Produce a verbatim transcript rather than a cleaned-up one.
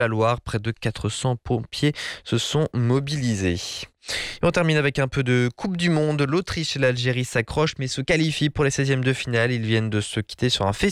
la Loire, près de quatre cents pompiers se sont mobilisés. Et on termine avec un peu de Coupe du Monde. L'Autriche et l'Algérie s'accrochent mais se qualifient pour les seizièmes de finale. Ils viennent de se quitter sur un festival